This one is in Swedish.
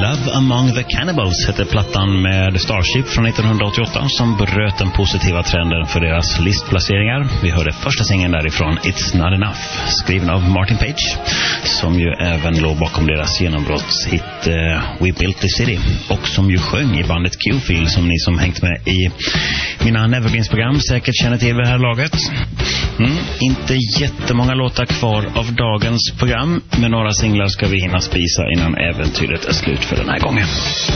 Love Among the Cannibals hette plattan med Starship från 1988 som bröt den positiva trenden för deras listplaceringar. Vi hörde första singeln därifrån, It's Not Enough, skriven av Martin Page, som ju även låg bakom deras genombrottshit We Built the City, och som ju sjöng i bandet Q-Feel, som ni som hängt med i mina Nevergreens-program säkert känner till vid det här laget. Inte jättemånga låtar kvar av dagens program, men några singlar ska vi hinna spisa innan äventyret är slut för den här gången.